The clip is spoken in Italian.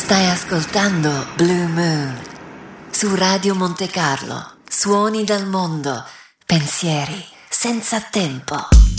Stai ascoltando Blue Moon su Radio Monte Carlo. Suoni dal mondo, pensieri senza tempo.